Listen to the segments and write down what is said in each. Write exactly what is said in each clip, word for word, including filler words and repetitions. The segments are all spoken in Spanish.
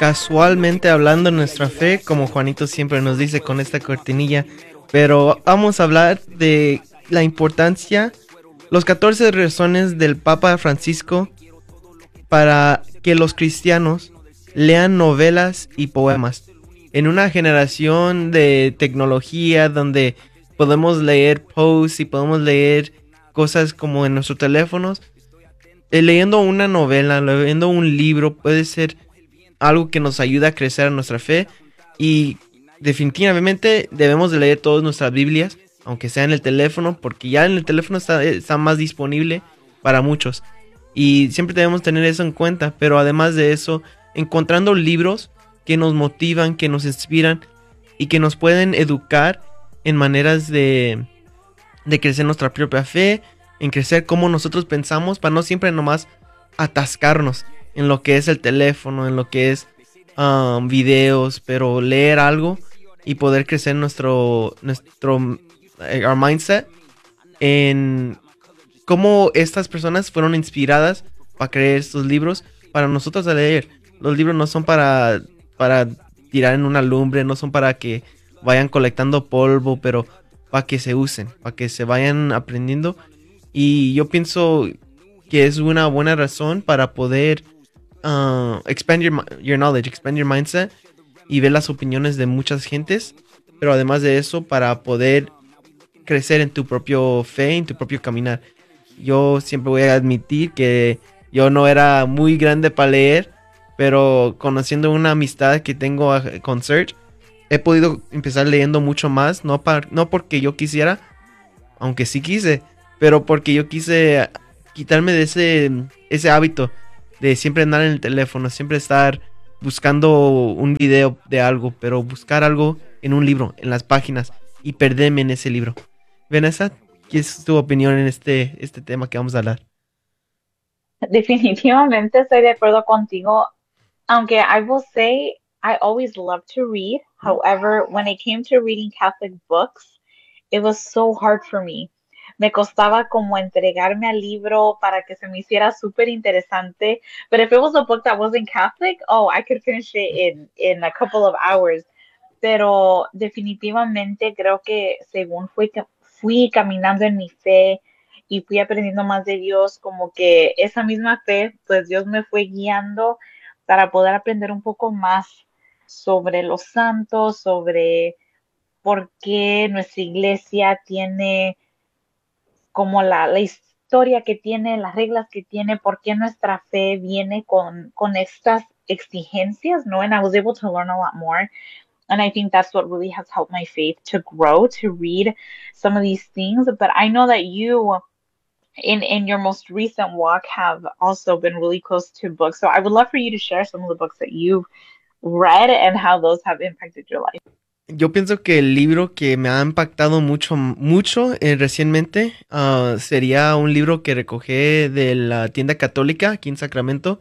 casualmente hablando de nuestra fe, como Juanito siempre nos dice con esta cortinilla, pero vamos a hablar de la importancia, los catorce razones del Papa Francisco para que los cristianos lean novelas y poemas. En una generación de tecnología donde podemos leer posts y podemos leer cosas como en nuestros teléfonos, eh, leyendo una novela, leyendo un libro puede ser algo que nos ayuda a crecer en nuestra fe, y definitivamente debemos de leer todas nuestras Biblias, aunque sea en el teléfono, porque ya en el teléfono está, está más disponible para muchos, y siempre debemos tener eso en cuenta. Pero además de eso, encontrando libros que nos motivan, que nos inspiran y que nos pueden educar en maneras de, de crecer nuestra propia fe, en crecer como nosotros pensamos, para no siempre nomás atascarnos en lo que es el teléfono, en lo que es um, videos, pero leer algo y poder crecer nuestro, nuestro eh, our mindset en cómo estas personas fueron inspiradas para crear estos libros para nosotros a leer. Los libros no son para, para tirar en una lumbre, no son para que vayan colectando polvo, pero para que se usen, para que se vayan aprendiendo. Y yo pienso que es una buena razón para poder Uh, expand your, your knowledge, expand your mindset y ver las opiniones de muchas gentes, pero además de eso, para poder crecer en tu propio fe, en tu propio caminar. Yo siempre voy a admitir que yo no era muy grande para leer, pero conociendo una amistad que tengo con Serge, he podido empezar leyendo mucho más, no, pa- no porque yo quisiera, aunque sí quise, pero porque yo quise quitarme de ese, ese hábito de siempre andar en el teléfono, siempre estar buscando un video de algo, pero buscar algo en un libro, en las páginas, y perderme en ese libro. Vanessa, ¿qué es tu opinión en este, este tema que vamos a hablar? Definitivamente estoy de acuerdo contigo. Aunque I will say I always loved to read. However, when it came to reading Catholic books, it was so hard for me. Me costaba como entregarme al libro para que se me hiciera súper interesante. But if it was a book that wasn't Catholic, oh, I could finish it in, in a couple of hours. Pero definitivamente creo que según fui, fui caminando en mi fe y fui aprendiendo más de Dios, como que esa misma fe, pues Dios me fue guiando para poder aprender un poco más sobre los santos, sobre por qué nuestra iglesia tiene como la, la historia que tiene, las reglas que tiene, por qué nuestra fe viene con, con estas exigencias, ¿no? And I was able to learn a lot more. And I think that's what really has helped my faith to grow, to read some of these things. But I know that you, in in your most recent walk, have also been really close to books. So I would love for you to share some of the books that you've read and how those have impacted your life. Yo pienso que el libro que me ha impactado mucho, mucho eh, recientemente uh, sería un libro que recogí de la tienda católica aquí en Sacramento,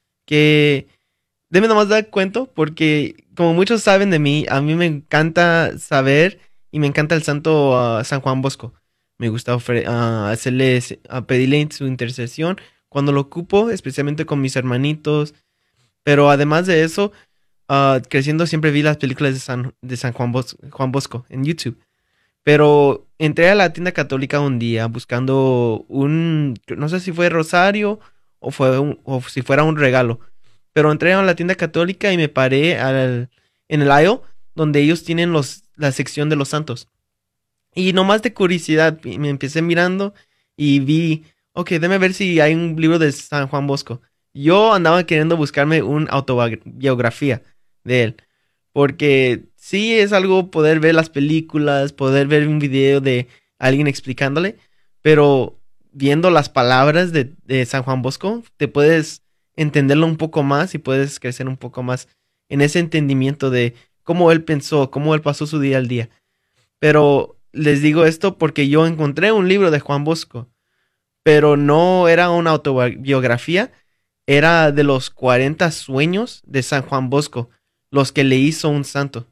que déme nomás dar cuento, porque como muchos saben de mí, a mí me encanta saber y me encanta el santo uh, San Juan Bosco. Me gusta ofre- uh, hacerle, uh, pedirle su intercesión cuando lo ocupo, especialmente con mis hermanitos. Pero además de eso, uh, creciendo siempre vi las películas de San, de San Juan, Bos- Juan Bosco en YouTube. Pero entré a la tienda católica un día buscando un, no sé si fue rosario o, fue un- o si fuera un regalo. Pero entré a la tienda católica y me paré al- en el aisle donde ellos tienen los, la sección de los santos. Y nomás de curiosidad y me empecé mirando y vi, ok, déjame ver si hay un libro de San Juan Bosco. Yo andaba queriendo buscarme una autobiografía de él, porque sí es algo poder ver las películas, poder ver un video de alguien explicándole, pero viendo las palabras de, de San Juan Bosco, te puedes entenderlo un poco más y puedes crecer un poco más en ese entendimiento de cómo él pensó, cómo él pasó su día al día. Pero les digo esto porque yo encontré un libro de Juan Bosco, pero no era una autobiografía, era de los cuarenta sueños de San Juan Bosco, los que le hizo un santo.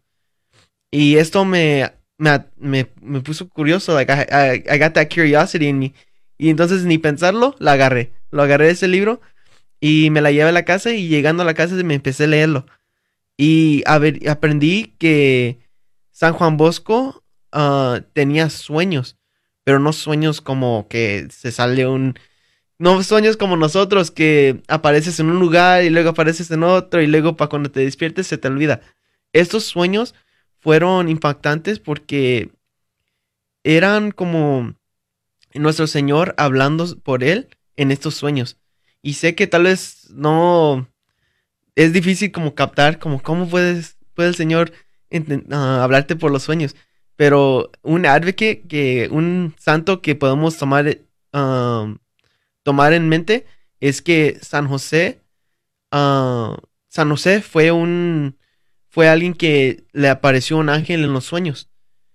Y esto me, me, me, me puso curioso, like I, I, I got that curiosity in me. Y entonces ni pensarlo, la agarré. Lo agarré ese libro y me la llevé a la casa, y llegando a la casa me empecé a leerlo. Y a ver, aprendí que San Juan Bosco ah, tenía sueños, pero no sueños como que se sale un... No sueños como nosotros, que apareces en un lugar y luego apareces en otro y luego para cuando te despiertes se te olvida. Estos sueños fueron impactantes porque eran como nuestro Señor hablando por él en estos sueños. Y sé que tal vez no es difícil como captar como cómo puedes, puede el Señor enten- ah, hablarte por los sueños. Pero un advocate, que un santo que podemos tomar, eh, um, tomar en mente es que San José, ah, San José fue un, fue alguien que le apareció un ángel en los sueños.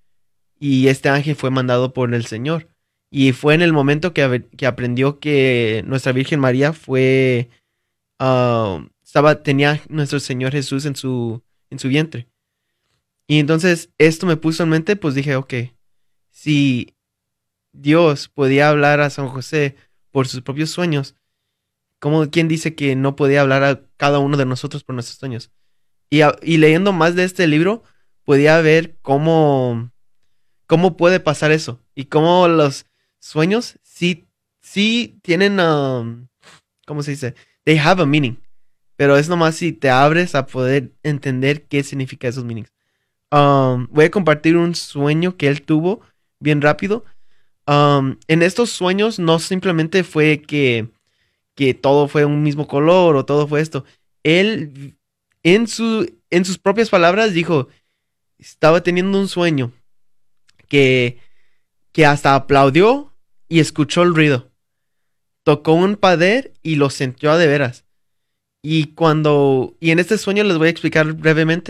Y este ángel fue mandado por el Señor. Y fue en el momento que, ave- que aprendió que nuestra Virgen María fue, ah, estaba, tenía nuestro Señor Jesús en su, en su vientre. Y entonces esto me puso en mente, pues dije, ok, si Dios podía hablar a San José por sus propios sueños, ¿cómo quién dice que no podía hablar a cada uno de nosotros por nuestros sueños? Y, a- y leyendo más de este libro, podía ver cómo cómo puede pasar eso y cómo los sueños sí, sí tienen, um, ¿cómo se dice? They have a meaning, pero es nomás si te abres a poder entender qué significa esos meanings. Um, voy a compartir un sueño que él tuvo bien rápido. Um, en estos sueños no simplemente fue que, que todo fue un mismo color o todo fue esto. Él, en, su, en sus propias palabras, dijo, estaba teniendo un sueño que que hasta aplaudió y escuchó el ruido. Tocó un pader y lo sintió a de veras. Y cuando... Y en este sueño les voy a explicar brevemente.